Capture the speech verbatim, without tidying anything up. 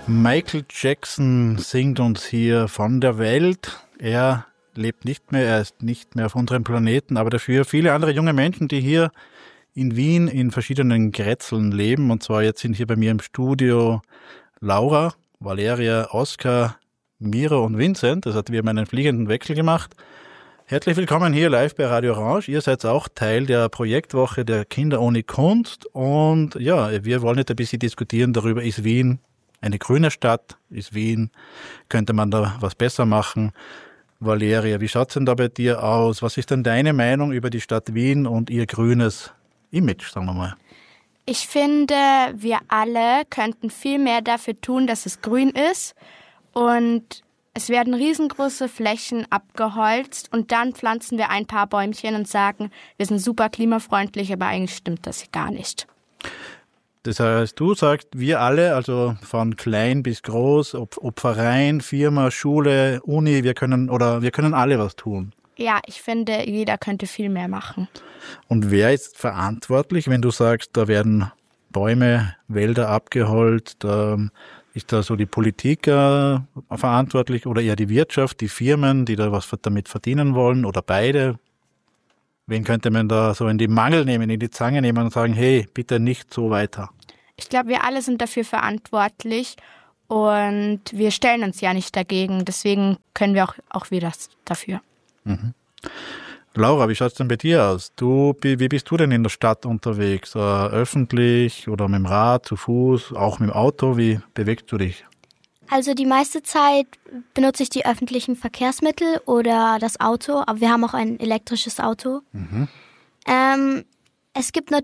Michael Jackson singt uns hier von der Welt. Er lebt nicht mehr, er ist nicht mehr auf unserem Planeten, aber dafür viele andere junge Menschen, die hier in Wien in verschiedenen Grätzeln leben. Und zwar jetzt sind hier bei mir im Studio Laura, Valeria, Oskar, Miro und Vincent. Das hat wir haben einen fliegenden Wechsel gemacht. Herzlich willkommen hier live bei Radio Orange. Ihr seid auch Teil der Projektwoche der Kinder ohne Kunst. Und ja, wir wollen jetzt ein bisschen diskutieren darüber, ist Wien eine grüne Stadt? Ist Wien, könnte man da was besser machen? Valeria, wie schaut es denn da bei dir aus? Was ist denn deine Meinung über die Stadt Wien und ihr grünes Image, sagen wir mal? Ich finde, wir alle könnten viel mehr dafür tun, dass es grün ist. Und es werden riesengroße Flächen abgeholzt und dann pflanzen wir ein paar Bäumchen und sagen, wir sind super klimafreundlich, aber eigentlich stimmt das gar nicht. Das heißt, du sagst, wir alle, also von klein bis groß, ob, ob Verein, Firma, Schule, Uni, wir können oder wir können alle was tun. Ja, ich finde, jeder könnte viel mehr machen. Und wer ist verantwortlich, wenn du sagst, da werden Bäume, Wälder abgeholzt, da ist da so die Politik äh, verantwortlich oder eher die Wirtschaft, die Firmen, die da was damit verdienen wollen oder beide? Wen könnte man da so in die Mangel nehmen, in die Zange nehmen und sagen, hey, bitte nicht so weiter? Ich glaube, wir alle sind dafür verantwortlich und wir stellen uns ja nicht dagegen. Deswegen können wir auch, auch wir das dafür. Mhm. Laura, wie schaut es denn bei dir aus? Du, wie, wie bist du denn in der Stadt unterwegs? Äh, öffentlich oder mit dem Rad, zu Fuß, auch mit dem Auto? Wie bewegst du dich? Also die meiste Zeit benutze ich die öffentlichen Verkehrsmittel oder das Auto, aber wir haben auch ein elektrisches Auto. Mhm. Ähm, es gibt